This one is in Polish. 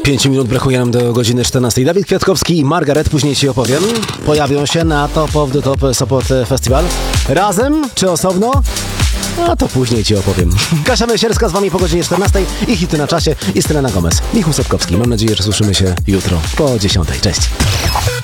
5 minut brakuje nam do godziny 14. Dawid Kwiatkowski i Margaret, później Ci opowiem, pojawią się na Top of the Top Sopot Festival. Razem czy osobno? A to później Ci opowiem. Kasia Mesierska z Wami po godzinie 14 i hity na czasie i Selena Gomez. Michał Sapkowski. Mam nadzieję, że słyszymy się jutro po 10. Cześć.